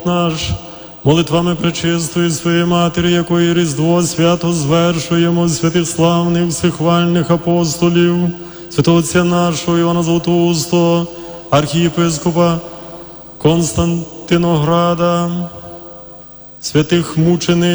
наш, молитвами пречистої своєї Матері, якої Різдво свято звершуємо, святих славних, всехвальних апостолів, святого Отця нашого Івана Златоустого, архієпископа Константинограда, святих мучеників,